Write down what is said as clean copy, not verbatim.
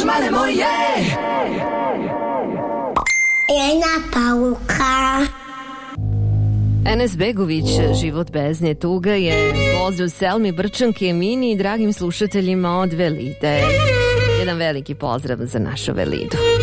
male moje. Jedna pauka. Enes Begović, Život bez nje tuga je pozdrav Selmi, Brčanke, Mini i dragim slušateljima od Velide. Jedan veliki pozdrav za našu Velidu.